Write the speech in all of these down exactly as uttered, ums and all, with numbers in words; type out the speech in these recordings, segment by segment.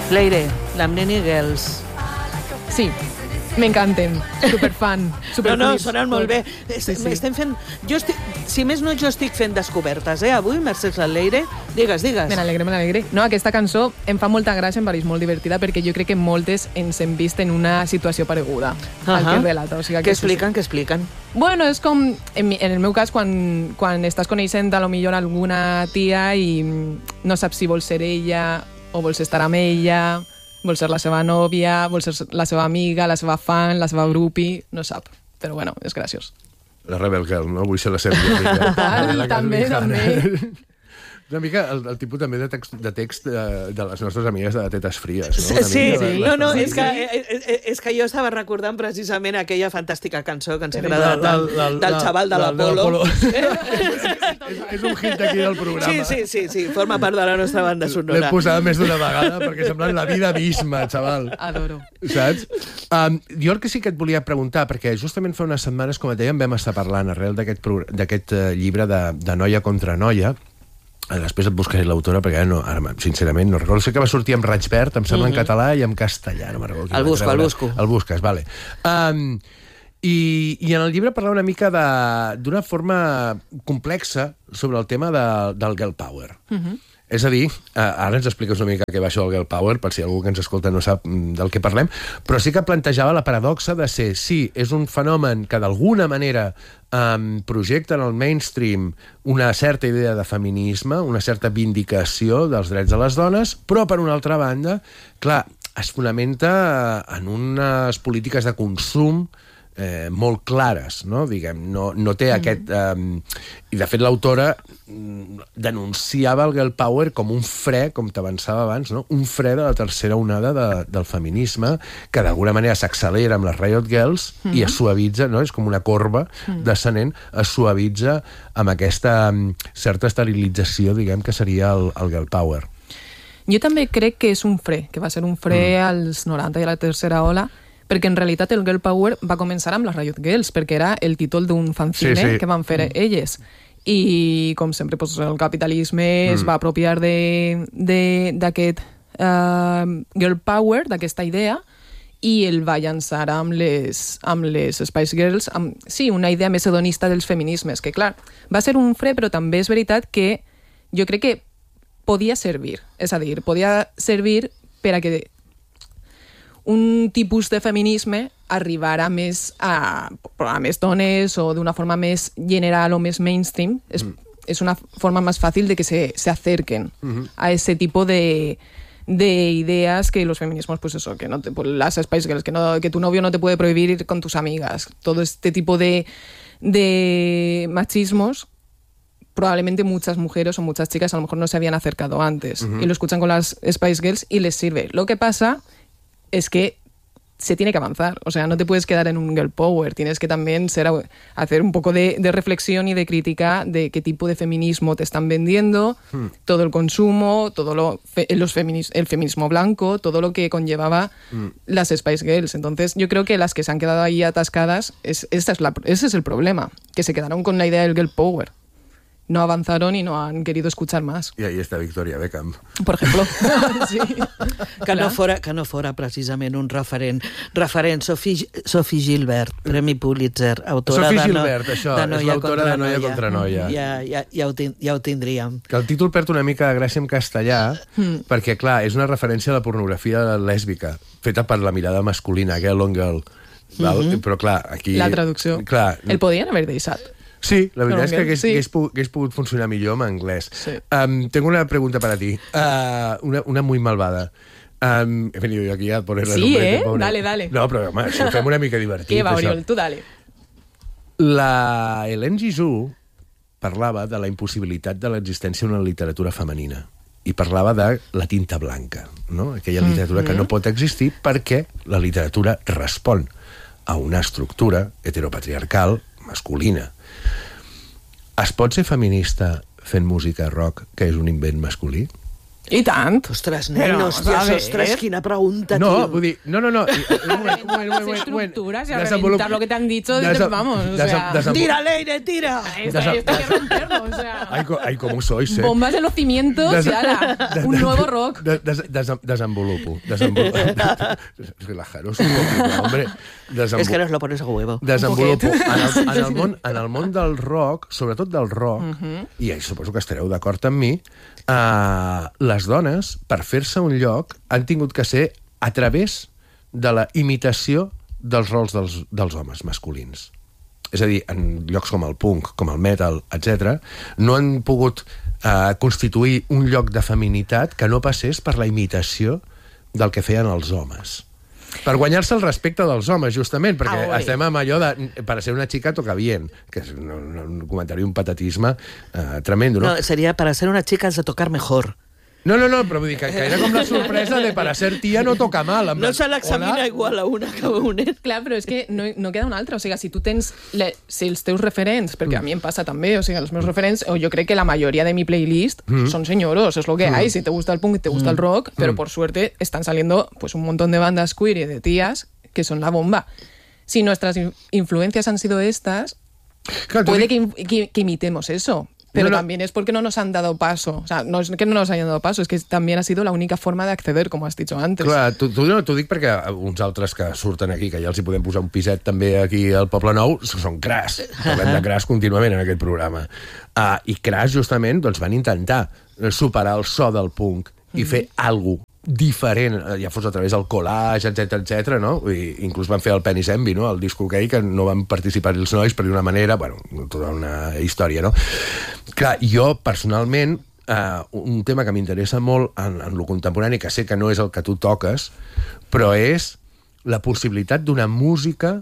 Leire, l'Amneni Girls. Sí, m'encanten. Superfan. Super no, no, sonen molt bé. Sí, sí. Estem fent... Jo estic... Si més no, jo estic fent descobertes, eh? Avui, Mercè Leire. Digues, digues. Me n'alegre, me n'alegre. No, aquesta cançó em fa molta gràcia, em pareix molt divertida, perquè jo crec que moltes ens hem vist en una situació pareguda uh -huh. al que relata. O sigui, què expliquen, què expliquen? Bueno, és com, en, en el meu cas, quan, quan estàs coneixent a lo millor alguna tia i no saps si vols ser ella o vols estar amb ella, vols ser la seva nòvia, vols ser la seva amiga, la seva fan, la seva grupi, no sap. Però bueno, és graciós. La Rebel Girl, no? Vull ser la seva amiga. Total, també, també. Una mica el, el tipus també de text, de text de, de les nostres amigues de tetes fries, no? Sí, sí. No, no, és que, és que jo estava recordant precisament aquella fantàstica cançó que ens ha agradat del, del xaval de l'Apolo. És, és un hit d'aquí del programa. Sí, sí, sí, sí, forma part de la nostra banda sonora. L'he posada més d'una vegada perquè sembla la vida misma, xaval. Adoro. Saps? Um, jo el que sí que et volia preguntar, perquè justament fa unes setmanes, com et dèiem, vam estar parlant arrel d'aquest uh, llibre de, de Noia contra Noia. Després et buscaré l'autora, perquè ara, no, ara sincerament no recordo. Sé que va sortir amb raig verd, em sembla, uh -huh. en català i en castellà. No me'n recordo. El busco, el busco. El busques, vale. Um, i, I en el llibre parlava una mica d'una forma complexa sobre el tema de, del girl power. Uh -huh. És a dir, ara ens expliques una mica què va això del girl power, per si algú que ens escolta no sap del que parlem, però sí que plantejava la paradoxa de ser, sí, és un fenomen que d'alguna manera um, projecta en el mainstream una certa idea de feminisme, una certa vindicació dels drets de les dones, però, per una altra banda, clar, es fonamenta en unes polítiques de consum Eh, molt clares, no? Diguem, no, no té mm. aquest... Eh, I, de fet, l'autora denunciava el girl power com un fre, com t'avançava abans, no? Un fre de la tercera onada de, del feminisme, que d'alguna manera s'accelera amb les Riot Girls mm. i es suavitza, no? És com una corba mm. descendent, es suavitza amb aquesta um, certa esterilització, diguem, que seria el, el girl power. Jo també crec que és un fre, que va ser un fre mm. als noranta i a la tercera ola, perquè en realitat el Girl Power va començar amb les Riot Girls, perquè era el títol d'un fanzine sí, sí. que van fer mm. elles. I, com sempre, pues, el capitalisme mm. es va apropiar d'aquest uh, Girl Power, d'aquesta idea, i el va llançar amb les, amb les Spice Girls, amb, sí, una idea més hedonista dels feminismes, que, clar, va ser un fre, però també és veritat que jo crec que podia servir. És a dir, podia servir per a que un tipus de feminisme arribarà més a, a més dones o d'una forma més general o més mainstream. És, mm. és una forma més fàcil de que se, se acerquen mm-hmm. a ese tipo de, de ideas que los feminismos, pues eso, que no te, pues las Spice Girls, que, no, que tu novio no te puede prohibir ir con tus amigas. Todo este tipo de, de machismos, probablemente muchas mujeres o muchas chicas a lo mejor no se habían acercado antes mm-hmm. y lo escuchan con las Spice Girls y les sirve. Lo que pasa es que se tiene que avanzar, o sea, no te puedes quedar en un girl power, tienes que también ser, hacer un poco de, de reflexión y de crítica de qué tipo de feminismo te están vendiendo, hmm. todo el consumo, todo lo fe, los feminis, el feminismo blanco, todo lo que conllevaba hmm. las Spice Girls. Entonces yo creo que las que se han quedado ahí atascadas, es, esta es la, ese es el problema, que se quedaron con la idea del girl power. No avanzaron y no han querido escuchar más. I ahí està Victoria Beckham. Por ejemplo. Sí. Que, no fora, que no fora precisament un referent. Referent, Sophie, Sophie Gilbert, Premi Pulitzer, autora Sophie de, Gilbert, no, això, de Noia és l'autora contra de Noia Noia. contra Noia. Ja, ja, ja, ho, tin, ja ho tindríem. Que el títol perd una mica de gràcia en castellà, mm. perquè, clar, és una referència a la pornografia lèsbica, feta per la mirada masculina, aquella long girl. Val? Mm-hmm. Però, clar, aquí... La traducció. Clar, el podien haver deixat. Sí, la veritat no, és que hagués, sí. hagués, pogut, hagués pogut funcionar millor en anglès. Sí. Um, tengo una pregunta para ti, uh, una, una muy malvada. Um, he venido yo aquí a ponerle sí, nombre. ¿eh? Pobre. Dale, dale. No, però home, si ho fem una mica divertit. Què va, Oriol? Tu dale. La Hélène Gisou parlava de la impossibilitat de l'existència d'una literatura femenina i parlava de la tinta blanca, no? Aquella literatura mm-hmm. que no pot existir perquè la literatura respon a una estructura heteropatriarcal masculina. Es pot ser feminista fent música rock, que és un invent masculí? I tant. Ostres, nen, hòsties, ostres, quina pregunta, no, tio. Vull dir, no, no, no. Las estructuras y a reventar lo que te han dicho, vamos, o sea... Tira, Leire, tira. Esto hay que romperlo, o sea... Ay, ay, cómo sois, eh. Bombas en los cimientos y ala, un nuevo rock. Desenvolupo. Desenvolupo. Relajaros un poquito, hombre. Es que nos lo pones a huevo. Desenvolupo. En el món, en el món del rock, sobretot del rock, i suposo que estareu d'acord amb mi, Uh, les dones, per fer-se un lloc, han tingut que ser a través de la imitació dels rols dels, dels homes masculins. És a dir, en llocs com el punk, com el metal, etcètera, no han pogut uh, constituir un lloc de feminitat que no passés per la imitació del que feien els homes. Per guanyar-se el respecte dels homes, justament, perquè ah, estem amb allò de... Per ser una chica toca bien, que és un, un comentari, un patatisme eh, tremendo, no? No, seria para ser una chica has de tocar mejor. No, no, no, però vull dir que, que era com la sorpresa de para ser tia no toca mal. No se l'examina igual a una que a una. Clar, però és que no, no queda una altra. O sigui, si tu tens le, si els teus referents, perquè a mi em passa també, o sigui, els meus referents, o jo crec que la mayoría de mi playlist mm. son señoros, es lo que mm. hay. Si te gusta el punk, te gusta mm. el rock, pero mm. por suerte están saliendo pues un montón de bandas queer y de tías que son la bomba. Si nuestras influencias han sido estas, claro, puede que, que, que imitemos eso. Pero no, no. también es porque no nos han dado paso. O sea, no es que no nos hayan dado paso, es que también ha sido la única forma de acceder, como has dicho antes. Clar, t'ho no, dic perquè uns altres que surten aquí, que ja els hi podem posar un piset també aquí al Poble Nou, són Crash. Parlem de Crash contínuament en aquest programa. Uh, I Crash, justament, doncs, van intentar superar el so del punk i mm-hmm. fer alguna cosa diferent, ja fos a través del collage, etcètera, etcètera, no? I inclús van fer el Penis Envy, no? El disco aquell, que no van participar els nois, per d'una manera, bueno, tota una història, no? Clar, jo, personalment, eh, un tema que m'interessa molt en, en lo contemporani, que sé que no és el que tu toques, però és la possibilitat d'una música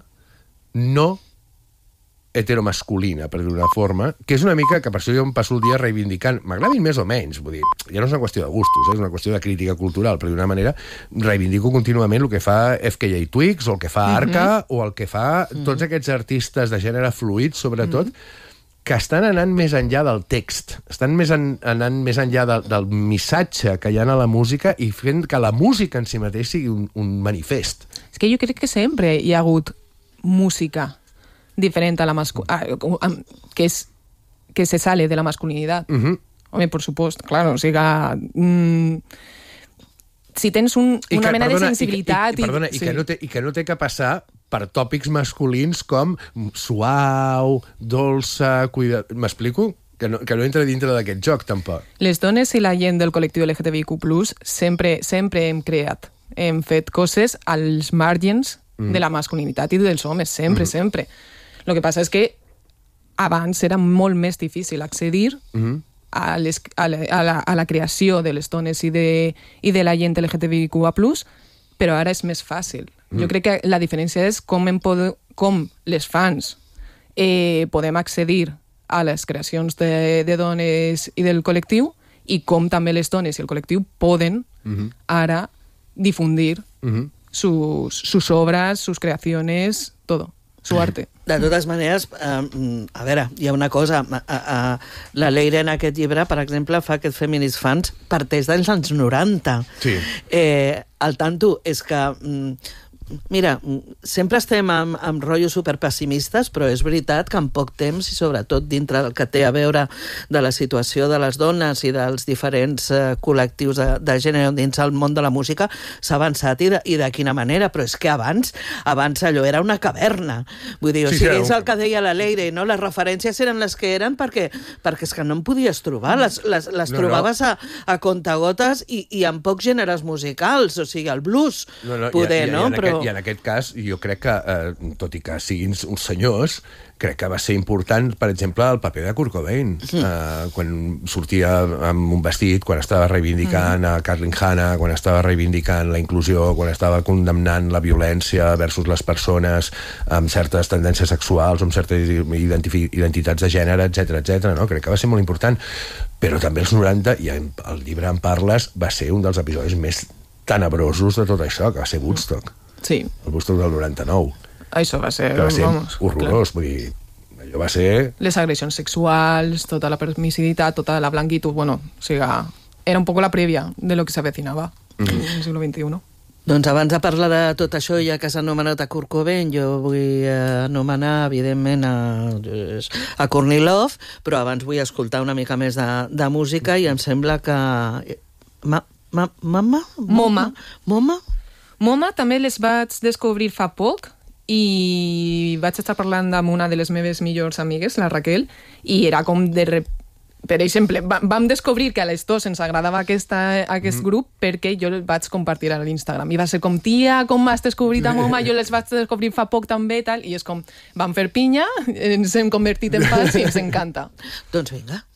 no heteromasculina, per dir una forma, que és una mica que per això jo em passo el dia reivindicant, m'agradin més o menys, vull dir, ja no és una qüestió de gustos, eh? És una qüestió de crítica cultural, per dir una manera, reivindico contínuament el que fa F K A Twigs, o el que fa Arca, mm-hmm. o el que fa tots aquests artistes de gènere fluid, sobretot, mm-hmm. que estan anant més enllà del text, estan més en, anant més enllà de, del missatge que hi ha a la música i fent que la música en si mateix sigui un, un manifest. És que jo crec que sempre hi ha hagut música diferente a la masculinidad, que es que se sale de la masculinidad. Uh-huh. Hombre, por supuesto, claro, o sea, mmm, si tens un, una que, mena perdona, de sensibilitat... I, i, i, perdona, i, sí. que no té, i que no té que passar per tòpics masculins com suau, dolça, cuida... M'explico? Que no, que no entra dintre d'aquest joc, tampoc. Les dones i la gent del col·lectiu L G T B I Q plus, sempre, sempre hem creat, hem fet coses als margens mm. de la masculinitat i dels homes, sempre, mm. sempre. Lo que passa és que abans era molt més difícil accedir mm-hmm. a, les, a, la, a, la, a la creació de les dones i de, i de la gent L G T B I Q A plus, però ara és més fàcil. Mm. Jo crec que la diferència és com, em pod- com les fans eh, podem accedir a les creacions de, de dones i del col·lectiu i com també les dones i el col·lectiu poden mm-hmm. ara difundir mm-hmm. sus, sus obras, sus creaciones, todo. Su arte. De totes maneres, eh, a veure, hi ha una cosa. A, a, la Leire en aquest llibre, per exemple, fa aquest Feminist Fans parteix dels anys noranta. Sí. Eh, el tanto és que... Mira, sempre estem amb, amb rotllos superpessimistes, però és veritat que en poc temps, i sobretot dintre del que té a veure de la situació de les dones i dels diferents eh, col·lectius de, de gènere dins el món de la música, s'ha avançat i de, i de quina manera, però és que abans abans allò era una caverna. Vull dir, o sí, sigui, és el que deia la Leire, no? Les referències eren les que eren perquè, perquè és que no en podies trobar, les, les, les no, trobaves no. A, a contagotes i, i en pocs gèneres musicals, o sigui, el blues, no, no, poder, i, i, no? I però... I en aquest cas, jo crec que, eh, tot i que siguin uns senyors, crec que va ser important, per exemple, el paper de Kurt Cobain, mm. eh, quan sortia amb un vestit, quan estava reivindicant mm. a Kathleen Hanna, quan estava reivindicant la inclusió, quan estava condemnant la violència versus les persones amb certes tendències sexuals, amb certes identifi- identitats de gènere, etcètera, etcètera, no? Crec que va ser molt important. Però també els noranta, i el llibre en parles, va ser un dels episodis més tenebrosos de tot això, que va ser Woodstock. Sí. El Woodstock del noranta-nou. Això va ser, va ser vamos, horrorós, clar. Vull dir, allò va ser... Les agressions sexuals, tota la permissivitat, tota la blanquitud, bueno, o sigui, era un poco la prèvia de lo que s'avecinava mm -hmm. en el segle veintiuno. Doncs abans de parlar de tot això, ja que s'ha anomenat a Kurt Cobain, jo vull anomenar, evidentment, a, a Courtney Love, però abans vull escoltar una mica més de, de música i em sembla que... Ma, ma, mama? Moma. Moma? Moma també les vaig descobrir fa poc i vaig estar parlant amb una de les meves millors amigues, la Raquel, i era com de... Rep... Per exemple, vam descobrir que a les dos ens agradava aquesta, aquest mm. grup perquè jo el vaig compartir a l'Instagram. I va ser com, tia, com m'has descobrit a Moma? Jo les vaig descobrir fa poc també, tal, i és com, vam fer pinya, ens hem convertit en fans i ens encanta. Doncs vinga.